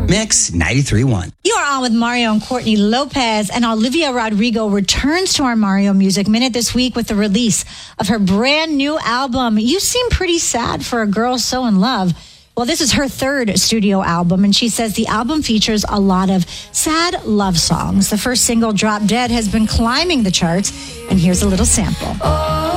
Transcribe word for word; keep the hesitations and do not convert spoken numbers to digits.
Mix ninety-three point one. You are on with Mario and Courtney Lopez, and Olivia Rodrigo returns to our Mario Music Minute this week with the release of her brand new album. You seem pretty sad for a girl so in love. Well, this is her third studio album, and she says the album features a lot of sad love songs. The first single, Drop Dead, has been climbing the charts, and here's a little sample. Oh.